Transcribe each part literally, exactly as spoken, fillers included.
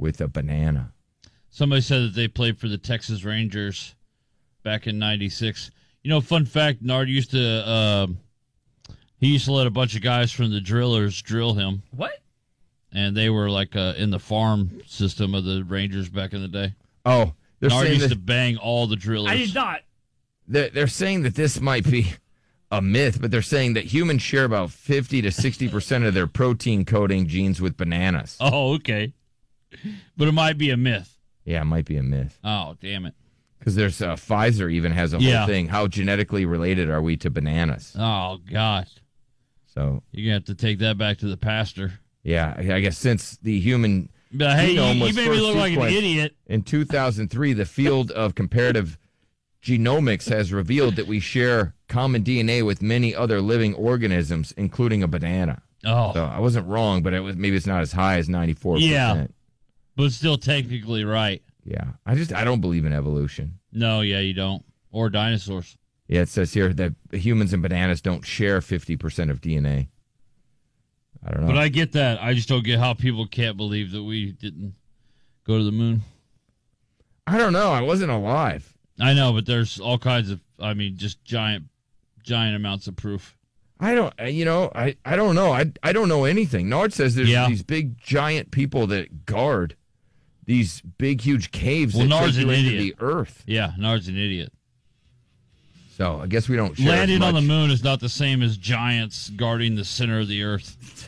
with a banana. Somebody said that they played for the Texas Rangers back in ninety-six. You know, fun fact, Nard used to, uh, he used to let a bunch of guys from the Drillers drill him. What? And they were like uh, in the farm system of the Rangers back in the day. Oh, they're Nard saying used that, to bang all the Drillers. I did not. They're, they're saying that this might be a myth, but they're saying that humans share about fifty to sixty percent of their protein coding genes with bananas. Oh, okay. But it might be a myth. Yeah, it might be a myth. Oh, damn it. Because there's uh, Pfizer even has a whole Yeah. thing. How genetically related are we to bananas? Oh, God. So You're going to have to take that back to the pastor. yeah, I guess since the human But hey, genome you, was you made me first look like an sequenced idiot. in two thousand three, the field of comparative genomics has revealed that we share common D N A with many other living organisms, including a banana. Oh, So I wasn't wrong, but it was maybe it's not as high as ninety-four percent. Yeah. but still technically right. Yeah. I just I don't believe in evolution. No, yeah, you don't. Or dinosaurs. Yeah, it says here that humans and bananas don't share fifty percent of D N A. I don't know. But I get that. I just don't get how people can't believe that we didn't go to the moon. I don't know. I wasn't alive. I know, but there's all kinds of, I mean, just giant, giant amounts of proof. I don't, uh, you know, I, I don't know. I, I don't know anything. Nard says there's Yeah. these big giant people that guard these big, huge caves Well, that Nard's take you an into idiot. the earth. Yeah, Nard's an idiot. So I guess we don't share as Landing on the much. moon is not the same as giants guarding the center of the earth.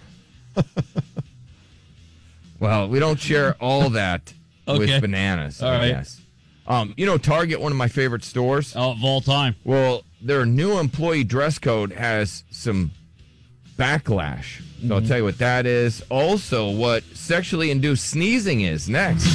Well, we don't share all that Okay. with bananas, All I right. guess. Um, you know, Target, one of my favorite stores. Oh, of all time. Well, their new employee dress code has some backlash. So Mm-hmm. I'll tell you what that is. Also, what sexually induced sneezing is next.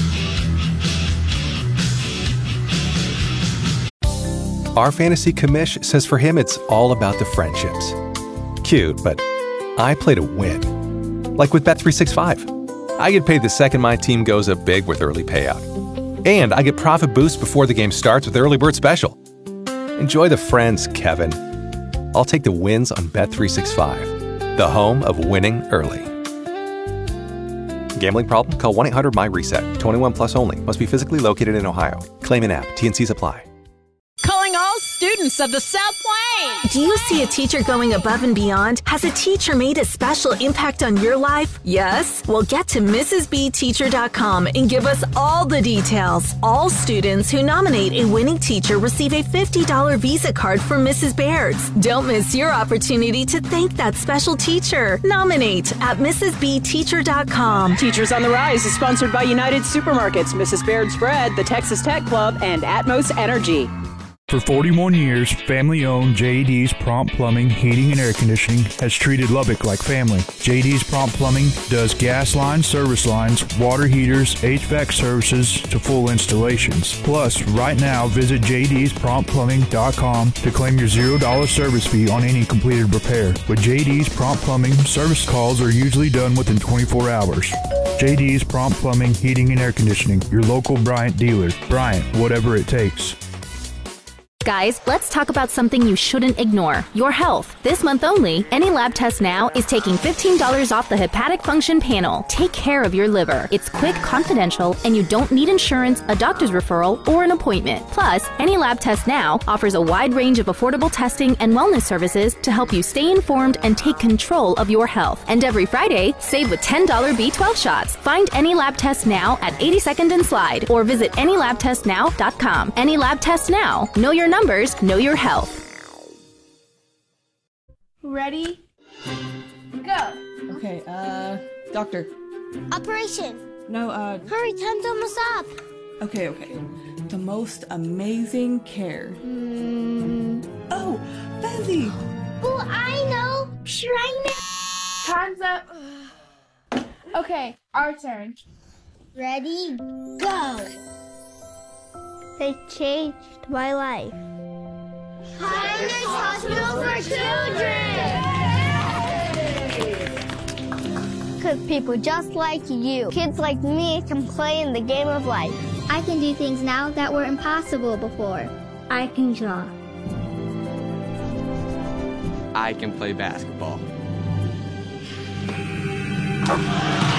Our fantasy commish says for him it's all about the friendships. Cute, but I play to win. Like with Bet three sixty-five. I get paid the second my team goes up big with early payout. And I get profit boost before the game starts with Early Bird Special. Enjoy the friends, Kevin. I'll take the wins on Bet three sixty-five, the home of winning early. Gambling problem? Call one eight hundred M Y RESET. twenty-one plus only. Must be physically located in Ohio. Claim an app. T N Cs apply. Calling all students of the South Plains. Do you see a teacher going above and beyond? Has a teacher made a special impact on your life? Yes? Well, get to Missus B Teacher dot com and give us all the details. All students who nominate a winning teacher receive a fifty dollars Visa card from Missus Baird's. Don't miss your opportunity to thank that special teacher. Nominate at Missus B Teacher dot com. Teachers on the Rise is sponsored by United Supermarkets, Missus Baird's Bread, the Texas Tech Club, and Atmos Energy. For forty-one years, family-owned J D's Prompt Plumbing, Heating, and Air Conditioning has treated Lubbock like family. J D's Prompt Plumbing does gas lines, service lines, water heaters, H V A C services to full installations. Plus, right now, visit J D's prompt plumbing dot com to claim your zero dollars service fee on any completed repair. With J D's Prompt Plumbing, service calls are usually done within twenty-four hours. J D's Prompt Plumbing, Heating, and Air Conditioning, your local Bryant dealer. Bryant, whatever it takes. Guys, let's talk about something you shouldn't ignore, your health. This month only, Any Lab Test Now is taking fifteen dollars off the hepatic function panel. Take care of your liver. It's quick, confidential, and you don't need insurance, a doctor's referral, or an appointment. Plus, Any Lab Test Now offers a wide range of affordable testing and wellness services to help you stay informed and take control of your health. And every Friday, save with ten dollars B twelve shots. Find Any Lab Test Now at eighty-second and Slide or visit any lab test now dot com. Any Lab Test Now. Know your numbers, know your health. Ready? Go. Okay, uh, doctor. Operation. No, uh... Hurry, time's almost up. Okay, okay. The most amazing care. Hmm. Oh, Fezzy! Oh, I know. Shrine. Time's up. Okay, our turn. Ready? Go. They changed my life. Highness Hospital for Children! Because people just like you, kids like me, can play in the game of life. I can do things now that were impossible before. I can draw. I can play basketball.